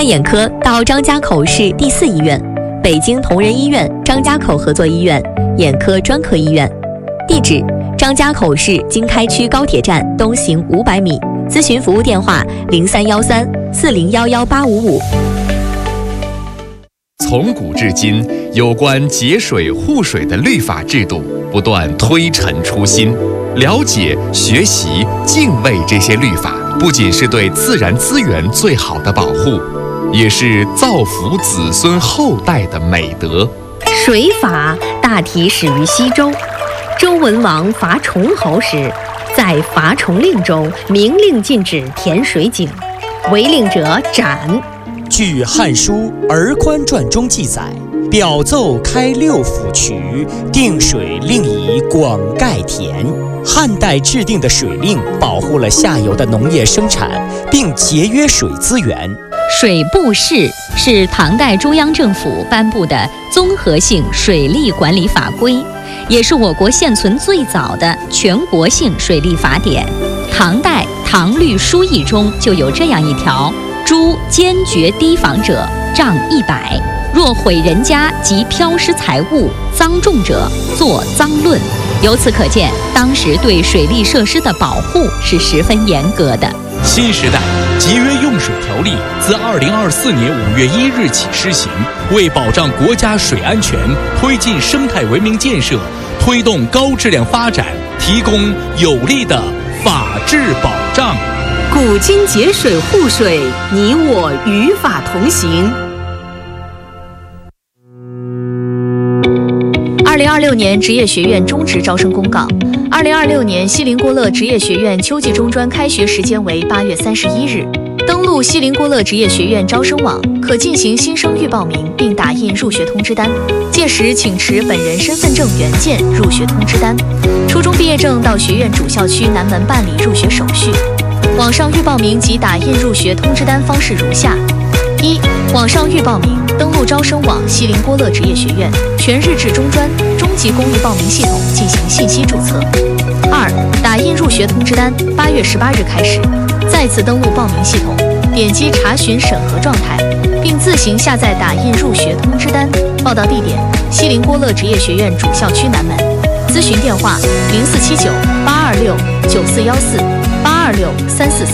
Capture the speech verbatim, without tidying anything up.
患眼科到张家口市第四医院、北京同仁医院张家口合作医院眼科专科医院。地址：张家口市经开区高铁站东行五百米。咨询服务电话：零三幺三四零幺幺八五五。 从古至今，有关节水护水的律法制度不断推陈出新。了解、学习、敬畏这些律法，不仅是对自然资源最好的保护，也是造福子孙后代的美德。 水法大体始于西周，周文王伐崇侯时，在伐崇令中明令禁止填水井，违令者斩。 据《汉书·儿宽传》中记载，表奏开六府渠，定水令以广盖田。汉代制定的水令保护了下游的农业生产，并节约水资源。 水部事是唐代中央政府颁布的综合性水利管理法规，也是我国现存最早的全国性水利法典。唐代《唐律疏议》中就有这样一条：诸坚决堤防者，杖一百；若毁人家及漂失财物、赃重者，作赃论。由此可见，当时对水利设施的保护是十分严格的。 新时代节约用水条例自二零二四年五月一日起施行，为保障国家水安全，推进生态文明建设，推动高质量发展，提供有力的法治保障。 古今节水护水，你我与法同行。 二零二六年职业学院中职招生公告：二零二六年锡林郭勒职业学院秋季中专开学时间为八月三十一日。登录锡林郭勒职业学院招生网，可进行新生预报名并打印入学通知单。届时请持本人身份证原件入学通知单。初中毕业证到学院主校区南门办理入学手续。网上预报名及打印入学通知单方式如下：一、网上预报名，登录招生网锡林郭勒职业学院全日制中专中级公益报名系统进行信息注册。二、打印入学通知单，八月十八日开始，再次登录报名系统，点击查询审核状态，并自行下载打印入学通知单。报到地点：锡林郭勒职业学院主校区南门。咨询电话：零四七九八二六九四幺四八二六三四三。